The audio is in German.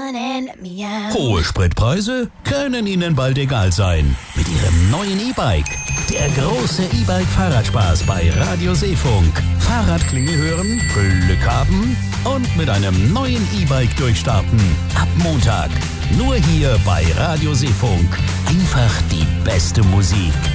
on and meow. Hohe Spritpreise können Ihnen bald egal sein. Mit Ihrem neuen E-Bike. Der große E-Bike-Fahrradspaß bei Radio Seefunk. Fahrradklingel hören, Glück haben und mit einem neuen E-Bike durchstarten. Ab Montag. Nur hier bei Radio Seefunk. Einfach die beste Musik.